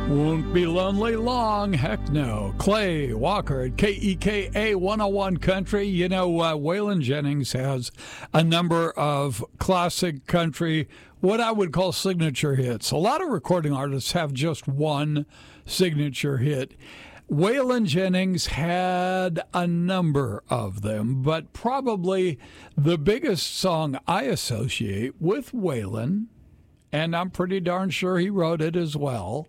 Won't be lonely long, heck no. Clay Walker at KEKA 101 Country. You know, Waylon Jennings has a number of classic country, what I would call signature hits. A lot of recording artists have just one signature hit. Waylon Jennings had a number of them, but probably the biggest song I associate with Waylon, and I'm pretty darn sure he wrote it as well,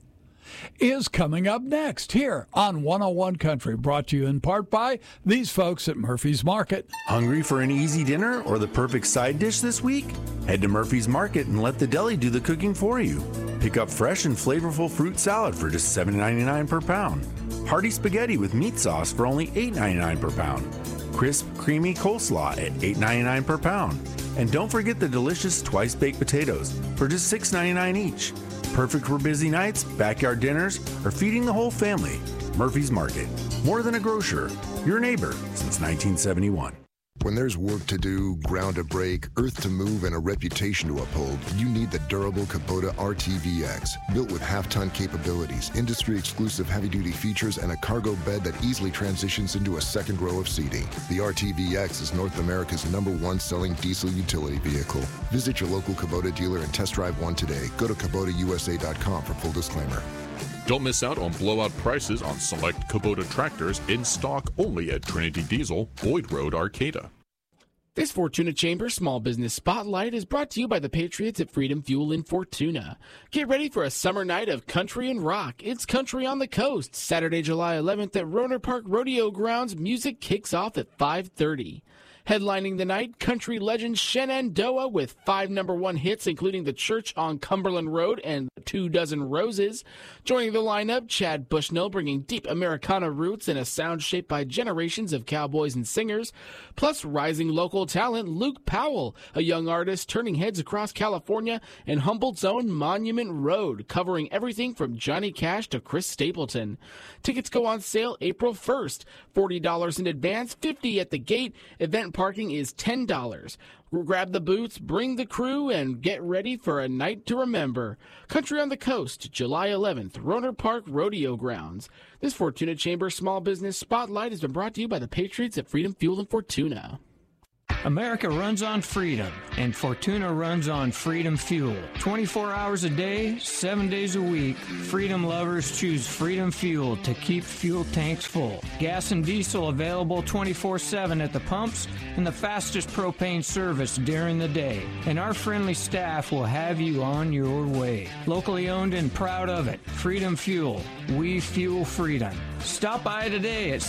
is coming up next here on 101 Country, brought to you in part by these folks at Murphy's Market. Hungry for an easy dinner or the perfect side dish this week? Head to Murphy's Market and let the deli do the cooking for you. Pick up fresh and flavorful fruit salad for just $7.99 per pound. Hearty spaghetti with meat sauce for only $8.99 per pound. Crisp, creamy coleslaw at $8.99 per pound. And don't forget the delicious twice-baked potatoes for just $6.99 each. Perfect for busy nights, backyard dinners, or feeding the whole family. Murphy's Market. More than a grocer. Your neighbor since 1971. When there's work to do, ground to break, earth to move, and a reputation to uphold, you need the durable Kubota RTVX. Built with half-ton capabilities, industry-exclusive heavy-duty features, and a cargo bed that easily transitions into a second row of seating. The RTVX is North America's #1 selling diesel utility vehicle. Visit your local Kubota dealer and test drive one today. Go to KubotaUSA.com for full disclaimer. Don't miss out on blowout prices on select Kubota tractors in stock only at Trinity Diesel, Boyd Road, Arcata. This Fortuna Chamber Small Business Spotlight is brought to you by the Patriots at Freedom Fuel in Fortuna. Get ready for a summer night of country and rock. It's Country on the Coast. Saturday, July 11th at Roner Park Rodeo Grounds. Music kicks off at 5:30. Headlining the night, country legend Shenandoah with 5 #1 hits, including The Church on Cumberland Road and 2 Dozen Roses. Joining the lineup, Chad Bushnell bringing deep Americana roots and a sound shaped by generations of cowboys and singers. Plus, rising local talent Luke Powell, a young artist turning heads across California, and Humboldt's own Monument Road, covering everything from Johnny Cash to Chris Stapleton. Tickets go on sale April 1st. $40 in advance, $50 at the gate. Event parking is $10. Grab the boots, bring the crew, and get ready for a night to remember. Country on the Coast, July 11th, Roner Park Rodeo Grounds. This Fortuna Chamber Small Business Spotlight has been brought to you by the Patriots at Freedom Fuel in Fortuna. America runs on freedom, and Fortuna runs on Freedom Fuel. 24 hours a day, 7 days a week, Freedom lovers choose Freedom Fuel to keep fuel tanks full. Gas and diesel available 24/7 at the pumps, and the fastest propane service during the day. And our friendly staff will have you on your way. Locally owned and proud of it. Freedom Fuel. We fuel freedom. Stop by today at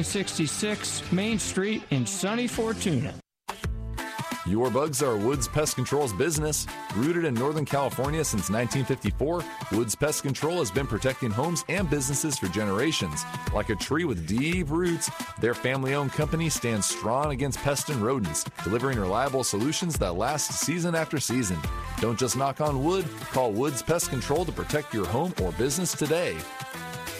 1666 Main Street in sunny Fortuna. Your bugs are Woods Pest Control's business. Rooted in Northern California since 1954, Woods Pest Control has been protecting homes and businesses for generations. Like a tree with deep roots, their family-owned company stands strong against pests and rodents, delivering reliable solutions that last season after season. Don't just knock on wood, call Woods Pest Control to protect your home or business today.